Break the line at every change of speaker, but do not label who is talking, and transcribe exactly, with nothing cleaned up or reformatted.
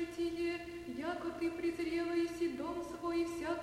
тебе, яко ты презрела иси дом свой, и всяк